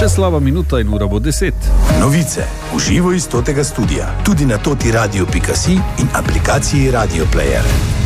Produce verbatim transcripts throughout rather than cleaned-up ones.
Še slaba minuta in ura bo deset. Novice v živo iz totega studia, tudi na toti radio pika si in aplikaciji Radio Player.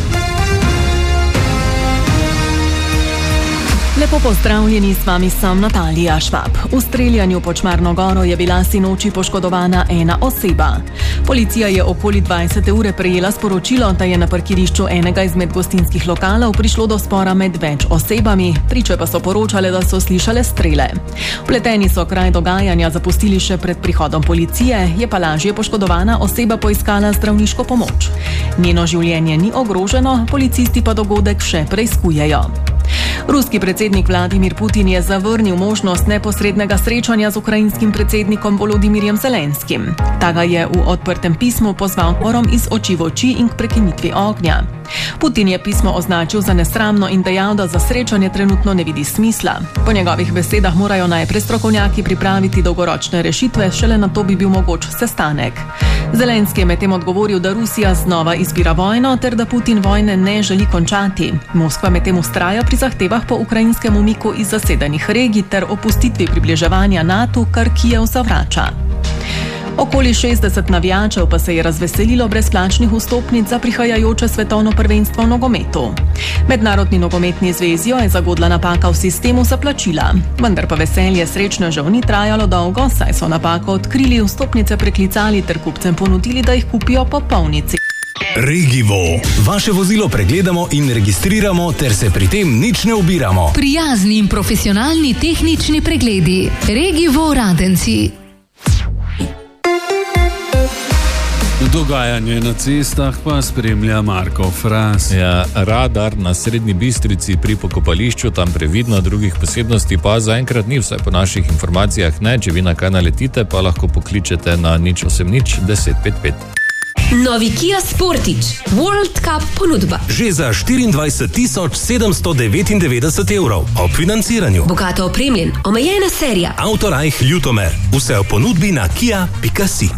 Lepo pozdravljeni, s vami sem Natalija Švab. V streljanju pod Šmarno goro je bila sinoči poškodovana ena oseba. Policija je okoli dvajsete ure prejela sporočilo, da je na parkirišču enega izmed gostinskih lokalov prišlo do spora med več osebami, priče pa so poročale, da so slišale strele. Vpleteni so kraj dogajanja zapustili še pred prihodom policije, je pa lažje poškodovana oseba poiskala zdravniško pomoč. Njeno življenje ni ogroženo, policisti pa dogodek še preiskujejo. Ruski predsednik Vladimir Putin je zavrnil možnost neposrednega srečanja z ukrajinskim predsednikom Volodimirjem Zelenskim. Ta ga je v odprtem pismu pozval k pogovorom iz oči v oči in k prekinitvi ognja. Putin je pismo označil za nesramno in dejal, da za srečanje trenutno ne vidi smisla. Po njegovih besedah morajo najprej strokovnjaki pripraviti dolgoročne rešitve, šele nato bi bil mogoč sestanek. Zelenski je medtem odgovoril, da Rusija znova izbira vojno ter da Putin vojne ne želi končati. Moskva medtem vztraja pri zahtevah po ukrajinskem umiku iz zasedenih regij ter opustitvi približevanja NATO, kar Kijev zavrača. Okoli šestdeset navijačev pa se je razveselilo brezplačnih vstopnic za prihajajoče svetovno prvenstvo v nogometu. Mednarodni nogometni zvezijo je zagodla napaka v sistemu za plačila, vendar pa veselje srečnežev ni trajalo dolgo, saj so napako odkrili, vstopnice preklicali ter kupcem ponudili, da jih kupijo po polnici. Regivo. Vaše vozilo pregledamo in registriramo ter se pri tem nič ne ubiramo. Prijazni in profesionalni tehnični pregledi. Regivo Radenci. Dogajanje na cestah pa spremlja Marko Fras. Ja, radar na Srednji Bistrici pri pokopališču, tam previdno, drugih posebnosti pa zaenkrat ni, vsaj po naših informacijah ne. Če vi na kaj naletite, pa lahko pokličete na nič osem nič deset pet pet. Novi Kia Sportage World Cup ponudba. Že za štiriindvajset tisoč sedemsto devetindevetdeset evrov ob financiranju. Bogato opremljen, omejena serija. Autorajh Ljutomer. Vse v ponudbi na kia pika si.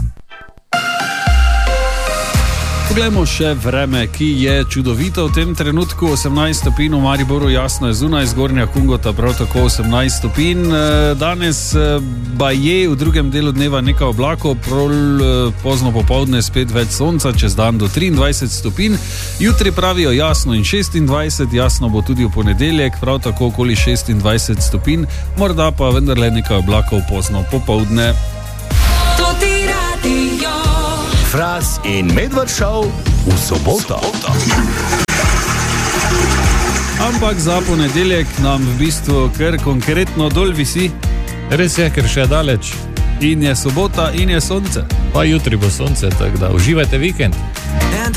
Poglejmo še vreme, ki je čudovito v tem trenutku. osemnajst stopinj v Mariboru, jasno je zunaj, Zgornja Kungota prav tako osemnajst stopinj. Danes ba je v drugem delu dneva nekaj oblakov, prav pozno popoldne spet več sonca, čez dan do triindvajset stopinj. Jutri pravijo jasno in šestindvajset, jasno bo tudi v ponedeljek, prav tako okoli šestindvajset stopinj, morda pa vendarle nekaj oblakov pozno popoldne. Fras in Medved Show v soboto. Ampak za ponedeljek nam v bistvu kar konkretno dol visi. Res je, ker še je daleč. In je sobota in je sonce. Pa jutri bo sonce, tako da uživajte vikend.